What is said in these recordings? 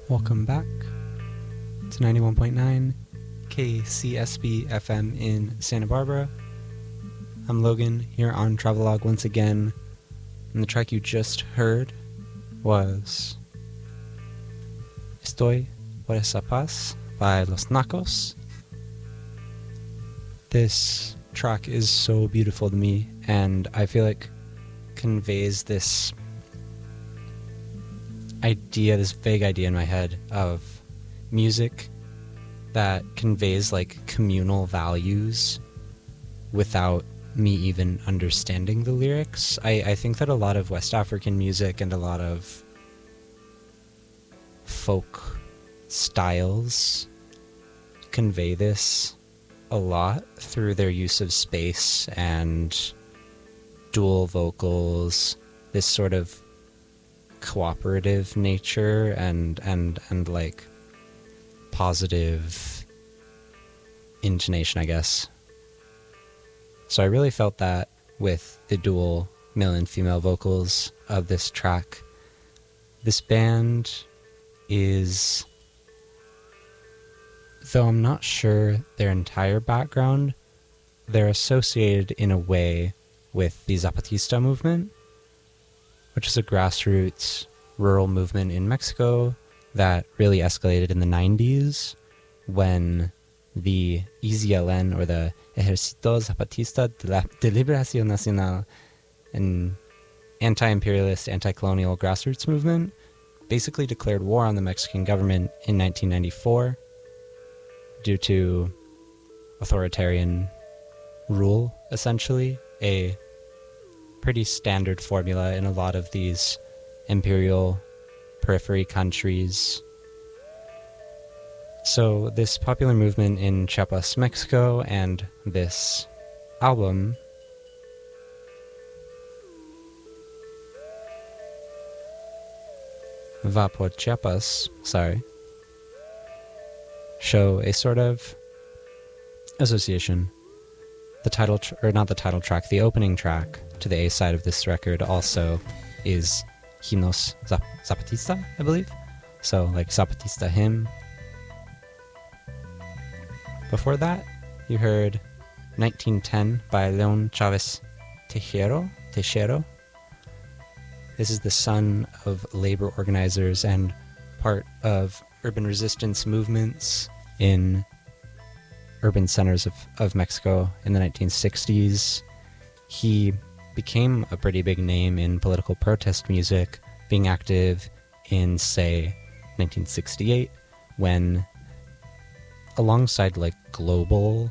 Welcome back to 91.9 KCSB FM in Santa Barbara. I'm Logan here on Travelogue once again, and the track you just heard was Estoy por esa paz by Los Nacos. This track is so beautiful to me, and I feel like conveys this idea, this vague idea in my head of music that conveys like communal values without me even understanding the lyrics. I think that a lot of West African music and a lot of folk styles convey this a lot through their use of space and dual vocals, this sort of cooperative nature and like positive intonation, I guess. So I really felt that with the dual male and female vocals of this track. This band is, though I'm not sure their entire background, they're associated in a way with the Zapatista movement, which is a grassroots rural movement in Mexico that really escalated in the 90s when the EZLN, or the Ejército Zapatista de Liberación Nacional, an anti-imperialist, anti-colonial grassroots movement, basically declared war on the Mexican government in 1994 due to authoritarian rule, essentially, a pretty standard formula in a lot of these imperial periphery countries. So this popular movement in Chiapas, Mexico, and this album Va por Chiapas, show a sort of association. The title, not the title track, the opening track to the A side of this record also is Himnos Zapatista, I believe. So like Zapatista hymn. Before that, you heard 1910 by Leon Chavez Tejero. This is the son of labor organizers and part of urban resistance movements in urban centers of Mexico in the 1960s. He became a pretty big name in political protest music, being active in, say, 1968, when, alongside like global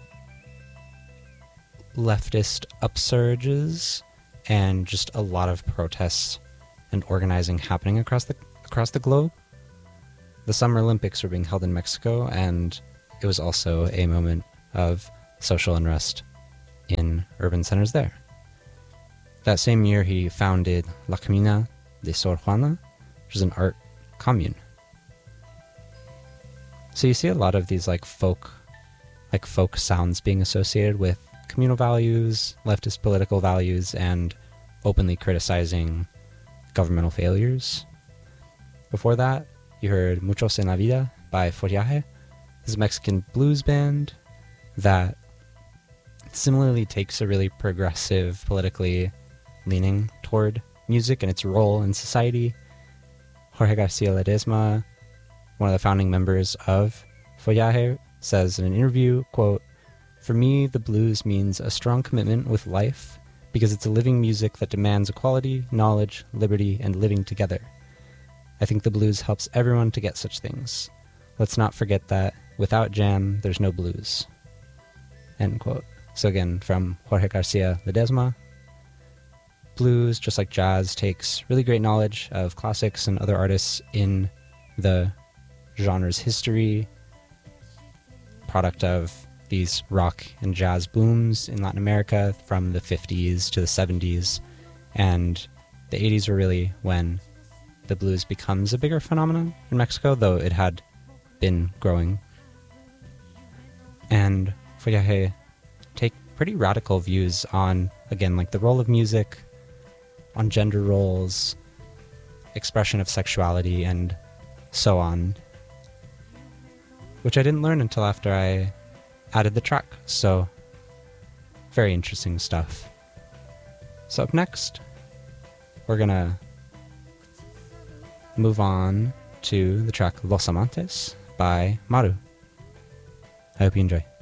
leftist upsurges and just a lot of protests and organizing happening across the globe, the Summer Olympics were being held in Mexico, and it was also a moment of social unrest in urban centers there. That same year, he founded La Comuna de Sor Juana, which is an art commune. So you see a lot of these like folk sounds being associated with communal values, leftist political values, and openly criticizing governmental failures. Before that, you heard Muchos en la Vida by Follaje. This is a Mexican blues band that similarly takes a really progressive, politically leaning toward music and its role in society. Jorge Garcia Ledesma, one of the founding members of Follaje, says in an interview, quote, "For me, the blues means a strong commitment with life because it's a living music that demands equality, knowledge, liberty, and living together. I think the blues helps everyone to get such things. Let's not forget that without jam, there's no blues." End quote. So again, from Jorge Garcia Ledesma. Blues, just like jazz, takes really great knowledge of classics and other artists in the genre's history, product of these rock and jazz booms in Latin America from the 50s to the 70s, and the 80s were really when the blues becomes a bigger phenomenon in Mexico, though it had been growing. And Follaje take pretty radical views on, again, like the role of music, on gender roles, expression of sexuality, and so on. which I didn't learn until after I added the track. So, very interesting stuff. So up next, we're gonna move on to the track Los Amantes by Maru. I hope you enjoy.